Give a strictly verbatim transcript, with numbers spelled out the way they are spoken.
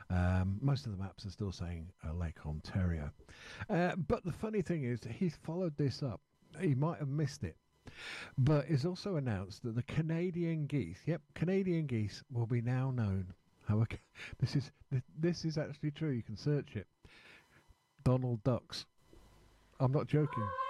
Um, most of the maps are still saying uh, Lake Ontario. Uh, but the funny thing is, he's followed this up. He might have missed it, but it's also announced that the Canadian geese, yep, Canadian geese will be now known. How a, this is this is actually true. You can search it. Donald ducks. I'm not joking.